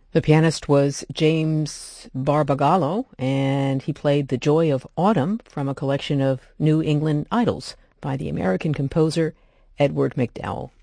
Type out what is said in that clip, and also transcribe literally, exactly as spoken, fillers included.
The pianist was James Barbagallo, and he played The Joy of Autumn from a collection of New England Idols by the American composer Edward MacDowell.